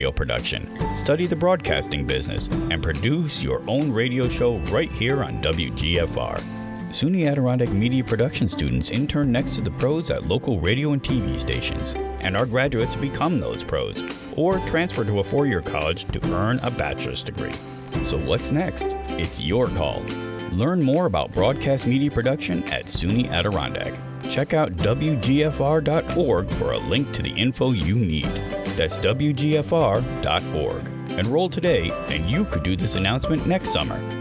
radio production, study the broadcasting business, and produce your own radio show right here on WGFR. SUNY Adirondack Media Production students intern next to the pros at local radio and TV stations, and our graduates become those pros, or transfer to a four-year college to earn a bachelor's degree. So what's next? It's your call. Learn more about broadcast media production at SUNY Adirondack. Check out WGFR.org for a link to the info you need. That's WGFR.org. Enroll today, and you could do this announcement next summer.